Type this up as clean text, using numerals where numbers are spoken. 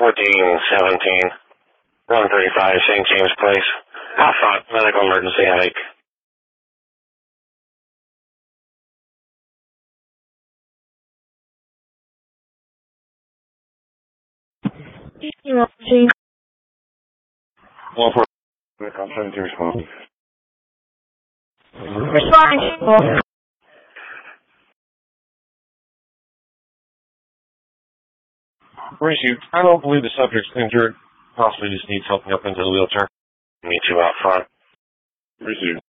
1417, 135 St. James Place. Hot thought, medical emergency headache. Emergency. 1-4. I'm trying to respond. Responding. Received. I don't believe the subject's injured. Possibly just needs helping up into the wheelchair. Meet you out front. Received.